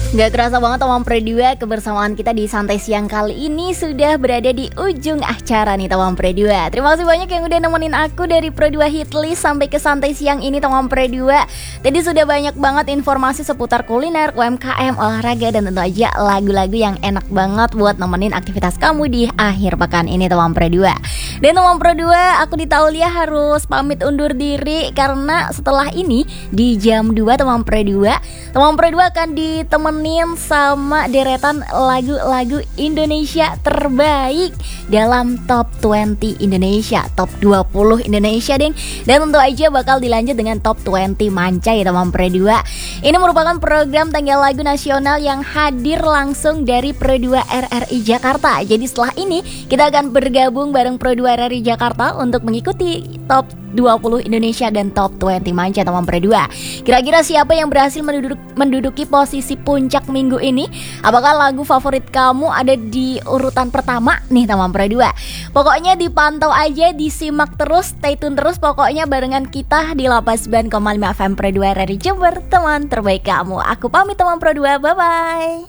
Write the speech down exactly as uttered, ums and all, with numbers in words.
Gak kerasa banget Tawang Pro dua, kebersamaan kita di Santai Siang kali ini sudah berada di ujung acara nih Tawang Pro dua. Terima kasih banyak yang udah nemenin aku dari Pro dua Hitlist sampai ke Santai Siang ini Tawang Pro dua. Tadi sudah banyak banget informasi seputar kuliner, U M K M, olahraga, dan tentu aja lagu-lagu yang enak banget buat nemenin aktivitas kamu di akhir pekan ini Tawang Pro dua. Dan Tawang Pro dua, aku di Taulia harus pamit undur diri karena setelah ini di jam dua Tawang Pro dua, Tawang Pro dua akan ditemenin sama deretan lagu-lagu Indonesia terbaik dalam Top dua puluh Indonesia, Top dua puluh Indonesia, deng. Dan tentu aja bakal dilanjut dengan Top dua puluh Manca ya Tawang Pro dua. Ini merupakan program tanggal lagu nasional yang hadir langsung dari Pro dua R R I Jakarta. Jadi setelah ini kita akan bergabung bareng Pro dua R R I Jakarta untuk mengikuti Top dua puluh Indonesia dan Top dua puluh Manca Tawang Pro dua. Kira-kira siapa yang berhasil menduduk, menduduki posisi puncak minggu ini? Apakah lagu favorit kamu ada di urutan pertama nih Tawang Pro dua? Pokoknya dipantau aja, disimak terus, stay tune terus pokoknya barengan kita di delapan puluh sembilan koma lima F M Pro dua R R I Jember, teman terbaik kamu. Aku pamit Tawang Pro dua, bye bye.